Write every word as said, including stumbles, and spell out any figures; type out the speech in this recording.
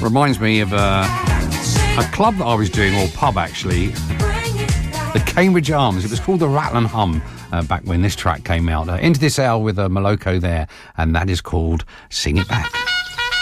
Reminds me of uh, a club that I was doing, or pub actually, the Cambridge Arms. It was called the Rattle and Hum uh, back when this track came out. Uh, into this hour with uh, Moloko there, and that is called Sing It Back.